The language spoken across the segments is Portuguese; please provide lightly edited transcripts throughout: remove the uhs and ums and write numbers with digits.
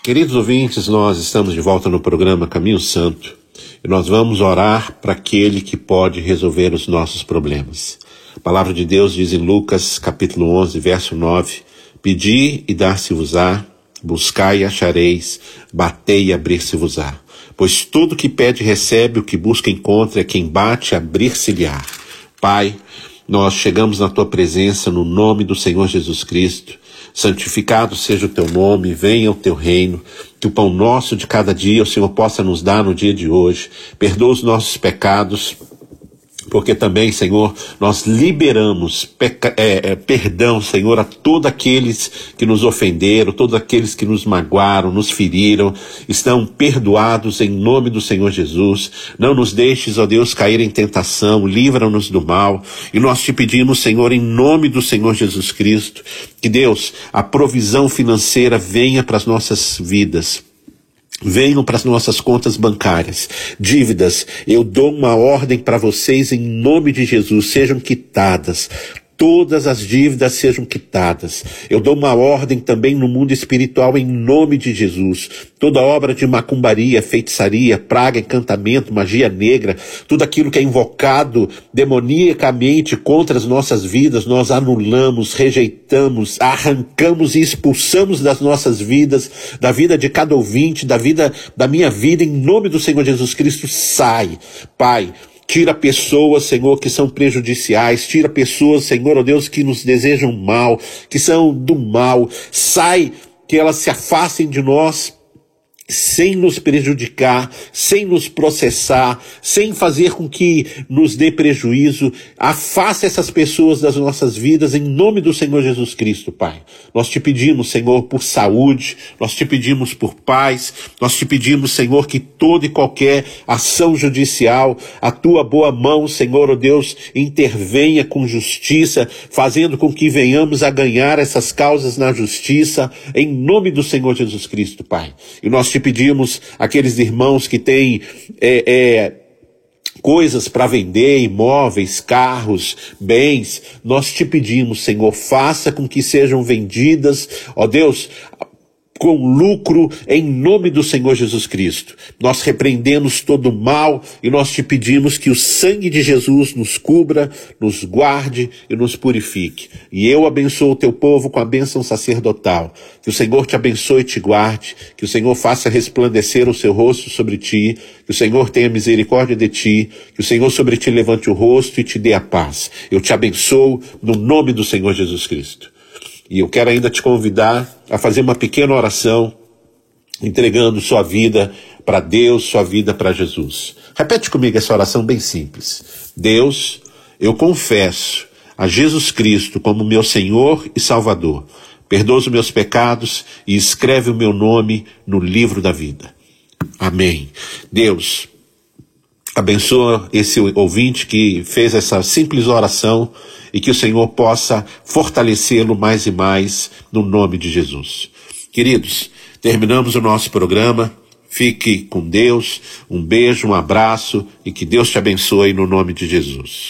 Queridos ouvintes, nós estamos de volta no programa Caminho Santo e nós vamos orar para aquele que pode resolver os nossos problemas. A palavra de Deus diz em Lucas capítulo 11, verso 9, pedi e dar-se-vos-á, buscai e achareis, batei e abrir-se-vos-á. Pois tudo que pede recebe, o que busca encontra, é quem bate, abrir-se-lhe-á. Pai, nós chegamos na tua presença no nome do Senhor Jesus Cristo. Santificado seja o teu nome, venha o teu reino, que o pão nosso de cada dia o Senhor possa nos dar no dia de hoje. Perdoa os nossos pecados, porque também, Senhor, nós liberamos perdão, Senhor, a todos aqueles que nos ofenderam, todos aqueles que nos magoaram, nos feriram, estão perdoados em nome do Senhor Jesus. Não nos deixes, ó Deus, cair em tentação, livra-nos do mal. E nós te pedimos, Senhor, em nome do Senhor Jesus Cristo, que Deus, a provisão financeira venha para as nossas vidas. Venham para as nossas contas bancárias. Dívidas, eu dou uma ordem para vocês em nome de Jesus, sejam quitadas. Todas as dívidas sejam quitadas. Eu dou uma ordem também no mundo espiritual em nome de Jesus. Toda obra de macumbaria, feitiçaria, praga, encantamento, magia negra, tudo aquilo que é invocado demoniacamente contra as nossas vidas, nós anulamos, rejeitamos, arrancamos e expulsamos das nossas vidas, da vida de cada ouvinte, da minha vida, em nome do Senhor Jesus Cristo. Sai, Pai. Tira pessoas, Senhor, que são prejudiciais. Tira pessoas, Senhor, ó Deus, que nos desejam mal, que são do mal. Sai, que elas se afastem de nós, sem nos prejudicar, sem nos processar, sem fazer com que nos dê prejuízo. Afasta essas pessoas das nossas vidas em nome do Senhor Jesus Cristo, Pai. Nós te pedimos, Senhor, por saúde, nós te pedimos por paz, nós te pedimos, Senhor, que toda e qualquer ação judicial, a tua boa mão, Senhor, ó Deus, intervenha com justiça, fazendo com que venhamos a ganhar essas causas na justiça, em nome do Senhor Jesus Cristo, Pai. E nós te pedimos aqueles irmãos que têm coisas para vender, imóveis, carros, bens, nós te pedimos, Senhor, faça com que sejam vendidas, ó Deus, com lucro, em nome do Senhor Jesus Cristo. Nós repreendemos todo o mal e nós te pedimos que o sangue de Jesus nos cubra, nos guarde e nos purifique. E eu abençoo o teu povo com a bênção sacerdotal. Que o Senhor te abençoe e te guarde, que o Senhor faça resplandecer o seu rosto sobre ti, que o Senhor tenha misericórdia de ti, que o Senhor sobre ti levante o rosto e te dê a paz. Eu te abençoo no nome do Senhor Jesus Cristo. E eu quero ainda te convidar a fazer uma pequena oração, entregando sua vida para Deus, sua vida para Jesus. Repete comigo essa oração bem simples. Deus, eu confesso a Jesus Cristo como meu Senhor e Salvador. Perdoa os meus pecados e escreve o meu nome no livro da vida. Amém. Deus, abençoa esse ouvinte que fez essa simples oração e que o Senhor possa fortalecê-lo mais e mais no nome de Jesus. Queridos, terminamos o nosso programa. Fique com Deus. Um beijo, um abraço e que Deus te abençoe no nome de Jesus.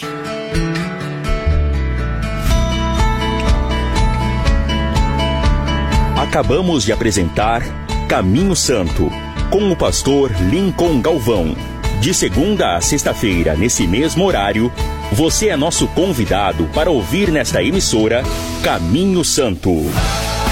Acabamos de apresentar Caminho Santo, com o pastor Lincoln Galvão. De segunda a sexta-feira, nesse mesmo horário, você é nosso convidado para ouvir nesta emissora Caminho Santo.